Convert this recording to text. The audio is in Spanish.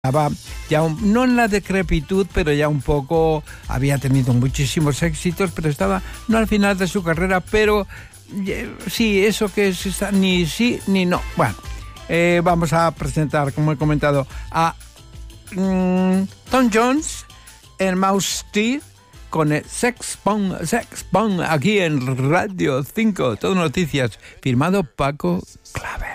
estaba ya no en la decrepitud, pero ya un poco, había tenido muchísimos éxitos, pero estaba no al final de su carrera, pero sí, eso que es ni sí ni no. Bueno, vamos a presentar, como he comentado, a Tom Jones en Mouse Teeth con el Sex Bomb aquí en Radio 5, todo noticias, firmado Paco Claver.